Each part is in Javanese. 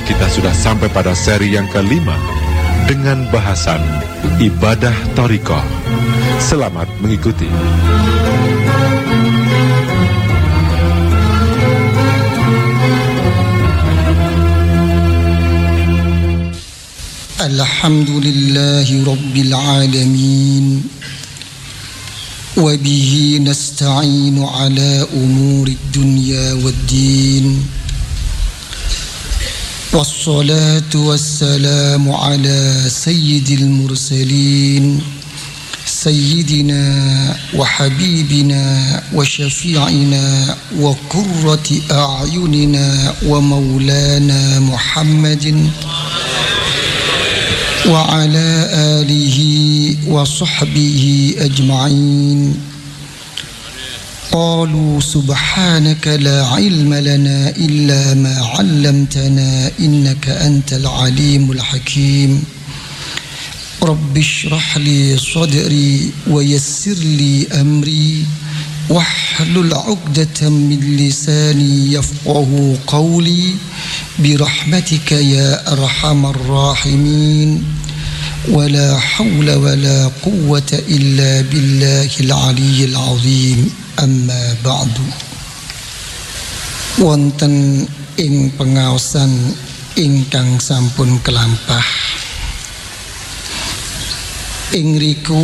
kita sudah sampai pada seri yang kelima dengan bahasan ibadah thariqah. Selamat mengikuti. Alhamdulillahi Rabbil Alamin. Wabihi nasta'inu ala umuri dunya waddin. Wassalatu wassalamu ala sayyidil mursalin. Sayyidina wa habibina wa syafi'ina wa qurrati a'yunina wa maulana Muhammadin wa ala alihi wa sahbihi ajma'in. Qalu subhanaka la ilma lana illa ma 'allamtana innaka antal alimul hakim. Rabbi shrah li sadri wa yassir li amri wahlul 'uqdatam min lisani yafqahu qawli birahmatika ya arhamar rahimin. Wala hawla wala quwwata illa billahil aliyyil azim. Amma ba'du. Wonten ing pengaosan ingkang sampun kelampah, ing riku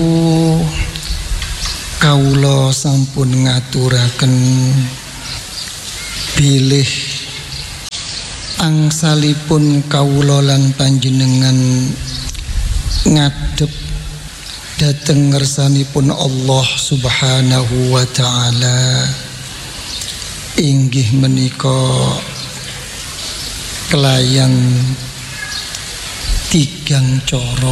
kawula sampun ngaturaken bilih angsalipun kawula lan panjenengan ngadhep dhateng ngersanipun Allah Subhanahu wa taala, inggih menika kelayan tigang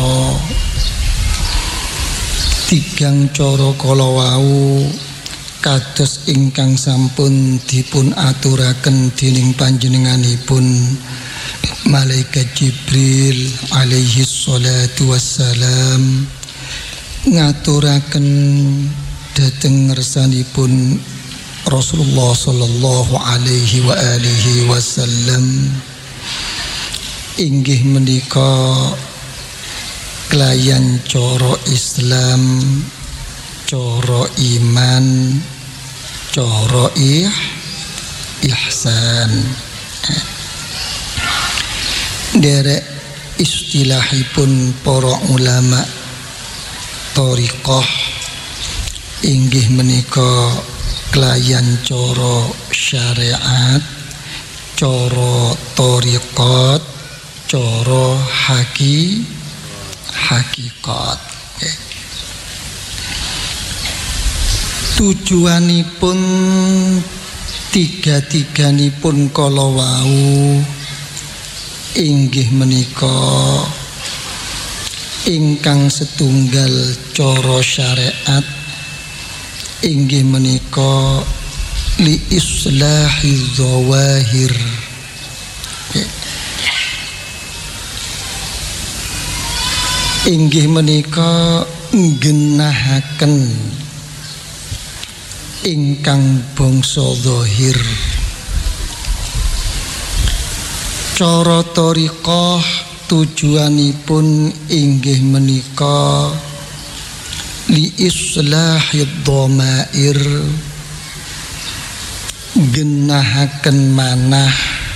cara kala wau kados ingkang sampun dipun aturaken dening panjenenganipun malaikat Jibril alaihi salatu wassalam, ngaturaken dhateng ngersanipun Rasulullah sallallahu alaihi wa alihi wasallam, inggih menika kelayan cara Islam, cara iman, cara ihsan. Derek istilahipun para ulama thariqah inggih menika kelayan cara syariat, cara thariqat, cara hakikat. Tujuanipun tiga-tiganipun kala wau inggih menika ingkang setunggal cara syariat inggih menika li islahi zawahir, inggih menika nggenahaken ingkang bangsa zahir. Cara thariqah tujuanipun inggih menika li islahid dhamair, genahaken manah.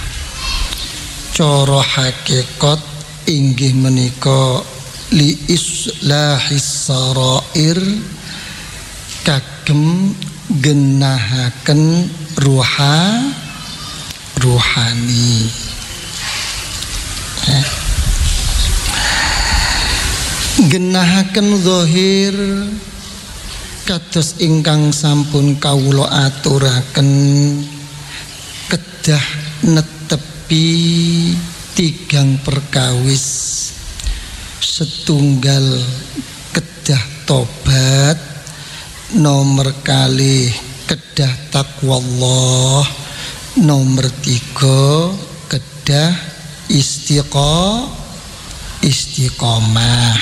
Cara hakikat inggih menika li islahis sarair, kagem genahaken ruhani. Genahaken zahir kados ingkang sampun kawula aturaken kedah netepi tigang perkawis. Setunggal kedah tobat, nomor kalih kedah taqwallah, nomor 3 kedah istiqomah.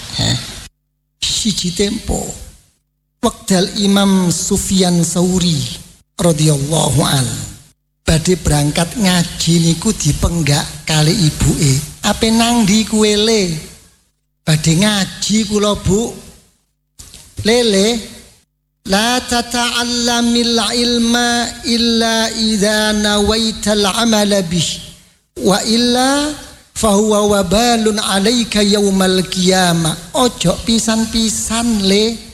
Siji tempo wekdal Imam Sufyan Tsauri radhiyallahu an badhe berangkat ngaji niku dipenggak kali ibuke, "Ape nang ndi kowe le?" "Badhe ngaji kula, Bu." "Lele, la tata'allamil ilma illa idza nawaital amala bih wa illa fahuwa wabalun 'alaika yaumal qiyamah." Ojo pisan-pisan le